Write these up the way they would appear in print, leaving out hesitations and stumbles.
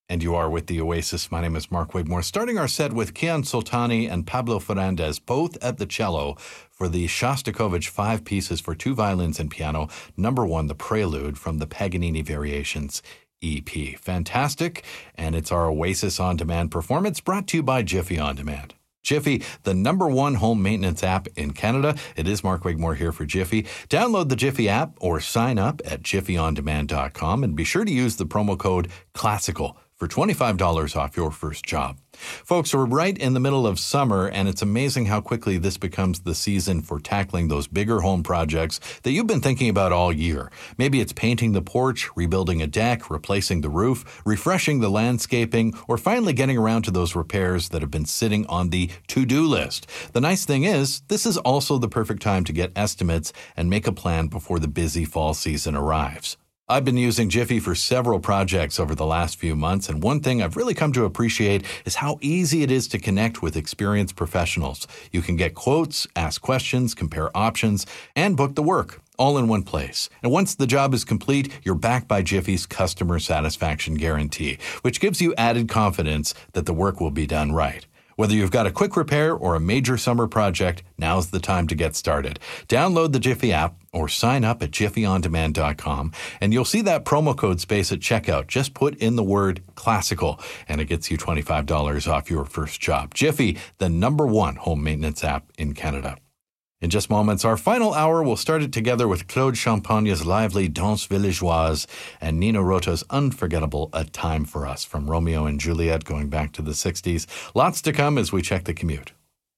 And you are with the Oasis. My name is Mark Wigmore. Starting our set with Kian Soltani and Pablo Ferrandez, both at the cello, for the Shostakovich 5 pieces for 2 violins and piano, number 1, the Prelude from the Paganini Variations EP. Fantastic, and it's our Oasis On Demand performance brought to you by Jiffy On Demand. Jiffy, the number 1 home maintenance app in Canada. It is Mark Wigmore here for Jiffy. Download the Jiffy app or sign up at jiffyondemand.com and be sure to use the promo code CLASSICAL for $25 off your first job. Folks, we're right in the middle of summer, and it's amazing how quickly this becomes the season for tackling those bigger home projects that you've been thinking about all year. Maybe it's painting the porch, rebuilding a deck, replacing the roof, refreshing the landscaping, or finally getting around to those repairs that have been sitting on the to-do list. The nice thing is, this is also the perfect time to get estimates and make a plan before the busy fall season arrives. I've been using Jiffy for several projects over the last few months, and one thing I've really come to appreciate is how easy it is to connect with experienced professionals. You can get quotes, ask questions, compare options, and book the work, all in one place. And once the job is complete, you're backed by Jiffy's customer satisfaction guarantee, which gives you added confidence that the work will be done right. Whether you've got a quick repair or a major summer project, now's the time to get started. Download the Jiffy app or sign up at jiffyondemand.com, and you'll see that promo code space at checkout. Just put in the word classical, and it gets you $25 off your first job. Jiffy, the number 1 home maintenance app in Canada. In just moments, our final hour, we'll start it together with Claude Champagne's lively Danse Villageoise and Nino Rota's unforgettable A Time for Us from Romeo and Juliet going back to the 60s. Lots to come as we check the commute.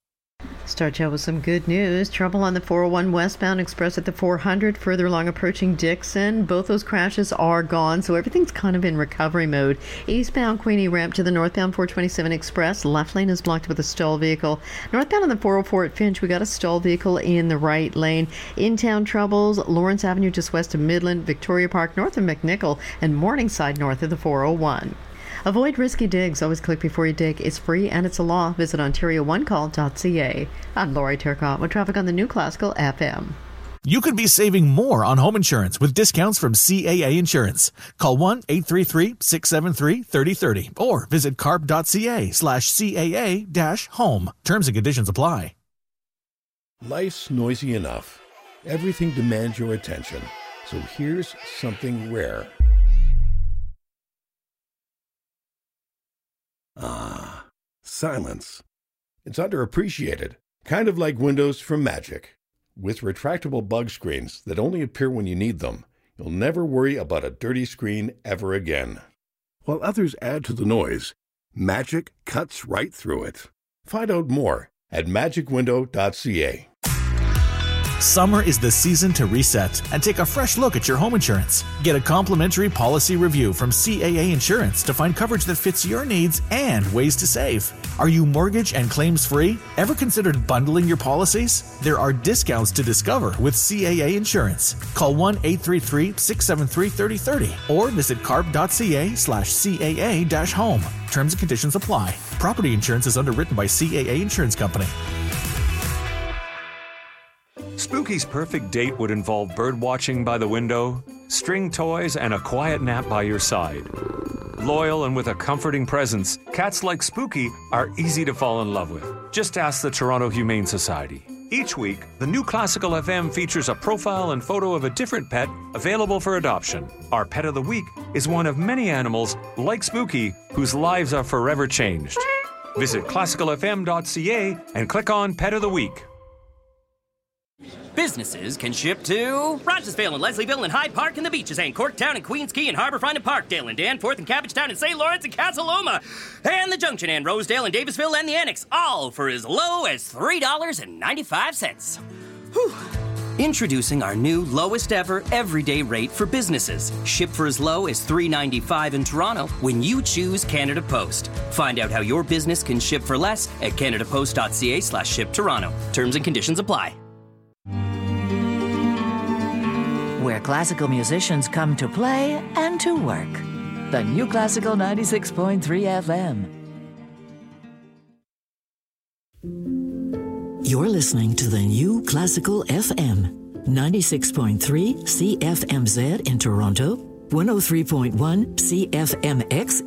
Start you out with some good news. Trouble on the 401 westbound express at the 400, further along approaching Dixon. Both those crashes are gone, so everything's kind of in recovery mode. Eastbound Queenie ramp to the northbound 427 express. Left lane is blocked with a stalled vehicle. Northbound on the 404 at Finch, we got a stalled vehicle in the right lane. In-town troubles, Lawrence Avenue just west of Midland, Victoria Park north of McNichol, and Morningside north of the 401. Avoid risky digs. Always click before you dig. It's free and it's a law. Visit OntarioOneCall.ca. I'm Lori Turcotte with traffic on the New Classical FM. You could be saving more on home insurance with discounts from CAA Insurance. Call 1-833-673-3030 or visit carp.ca/CAA-home. Terms and conditions apply. Life's noisy enough. Everything demands your attention. So here's something rare. Ah, silence. It's underappreciated, kind of like Windows from Magic. With retractable bug screens that only appear when you need them, you'll never worry about a dirty screen ever again. While others add to the noise, Magic cuts right through it. Find out more at magicwindow.ca. Summer is the season to reset and take a fresh look at your home insurance. Get a complimentary policy review from CAA Insurance to find coverage that fits your needs and ways to save. Are you mortgage and claims free? Ever considered bundling your policies? There are discounts to discover with CAA Insurance. Call 1-833-673-3030 or visit carp.ca/CAA-home. Terms and conditions apply. Property insurance is underwritten by CAA Insurance Company. Spooky's perfect date would involve bird watching by the window, string toys, and a quiet nap by your side. Loyal and with a comforting presence, cats like Spooky are easy to fall in love with. Just ask the Toronto Humane Society. Each week, the New Classical FM features a profile and photo of a different pet available for adoption. Our Pet of the Week is one of many animals, like Spooky, whose lives are forever changed. Visit classicalfm.ca and click on Pet of the Week. Businesses can ship to Rogersville and Leslieville and Hyde Park and the Beaches and Corktown and Queens Quay and Harbourfront and Parkdale and Danforth and Cabbagetown and St. Lawrence and Casa Loma and the Junction and Rosedale and Davisville and the Annex, all for as low as $3.95. Whew. Introducing our new lowest ever everyday rate for businesses. Ship for as low as $3.95 in Toronto when you choose Canada Post. Find out how your business can ship for less at canadapost.ca/shiptoronto. Terms and conditions apply. Where classical musicians come to play and to work. The New Classical 96.3 FM. You're listening to the New Classical FM. 96.3 CFMZ in Toronto, 103.1 CFMX